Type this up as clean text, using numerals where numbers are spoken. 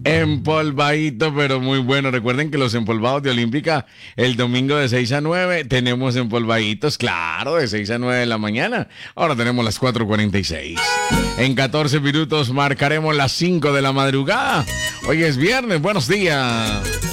Empolvadito, pero muy bueno. Recuerden que los empolvados de Olímpica, el domingo de 6 a 9, tenemos empolvaditos, claro, de 6 a 9 de la mañana. Ahora tenemos las 4:46. En 14 minutos marcaremos las 5 de la madrugada. Hoy es viernes, buenos días.